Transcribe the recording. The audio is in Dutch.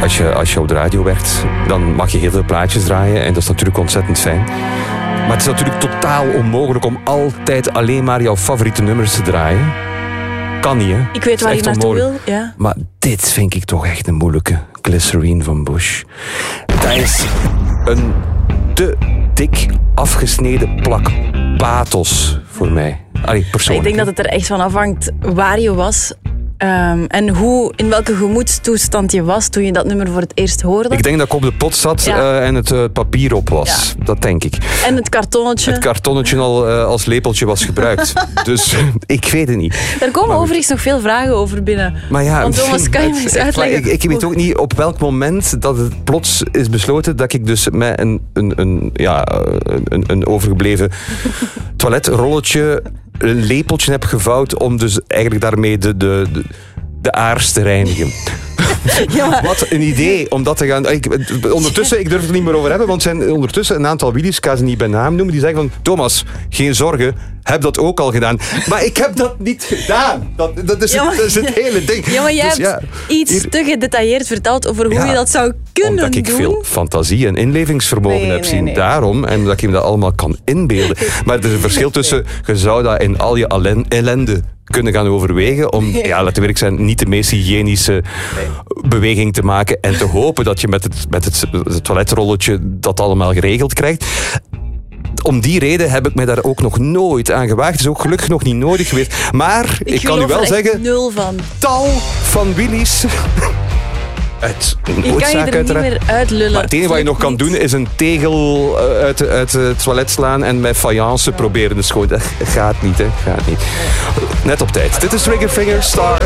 als je op de radio werkt, dan mag je heel veel plaatjes draaien. En dat is natuurlijk ontzettend fijn. Maar het is natuurlijk totaal onmogelijk om altijd alleen maar jouw favoriete nummers te draaien. Kan niet, hè? Ik weet waar je naartoe wil. Ja. Maar dit vind ik toch echt een moeilijke. Glycerine van Bush. Dat is een te dik afgesneden plak pathos voor mij. Allee, persoonlijk. Ik denk dat het er echt van afhangt waar je was. En in welke gemoedstoestand je was toen je dat nummer voor het eerst hoorde. Ik denk dat ik op de pot zat en het papier op was. Ja. Dat denk ik. En het kartonnetje. Het kartonnetje al als lepeltje was gebruikt. Dus ik weet het niet. Er komen overigens nog veel vragen over binnen. Maar ja, want Thomas, kan je me eens uitleggen? Ik weet ook niet op welk moment dat het plots is besloten dat ik dus met een overgebleven toiletrolletje een lepeltje heb gevouwd om dus eigenlijk daarmee de aars te reinigen. Ja, maar... Wat een idee om dat te gaan... Ondertussen, ik durf het er niet meer over hebben, want er zijn ondertussen een aantal Willys, ik ga ze niet bij naam noemen, die zeggen van, Thomas, geen zorgen, heb dat ook al gedaan. Maar ik heb dat niet gedaan. Dat is het hele ding. Ja, maar jij hebt iets te gedetailleerd verteld over hoe je dat zou kunnen doen. Omdat ik veel fantasie en inlevingsvermogen heb zien. Nee. Daarom, en dat ik me dat allemaal kan inbeelden. Maar er is een verschil tussen, je zou dat in al je ellende kunnen gaan overwegen om, laten we eerlijk zijn, niet de meest hygiënische beweging te maken en te hopen dat je met het toiletrolletje dat allemaal geregeld krijgt. Om die reden heb ik mij daar ook nog nooit aan gewaagd. Het is ook gelukkig nog niet nodig geweest. Maar ik kan u wel zeggen, 0 van. Tal van Willys. Ik kan je er niet meer uitlullen. Maar het enige wat je nog kan doen is een tegel uit het toilet slaan en met faïence proberen te schoon. Dat gaat niet, hè. Gaat niet. Net op tijd. Dit is Triggerfinger Star.